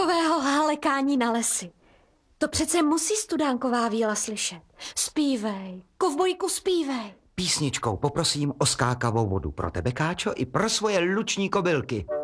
takového hálekání na lesy. To přece musí Studánková víla slyšet. Zpívej, kovbojku, zpívej. Písničkou poprosím o skákavou vodu pro tebe, Káčo, i pro svoje luční kobylky.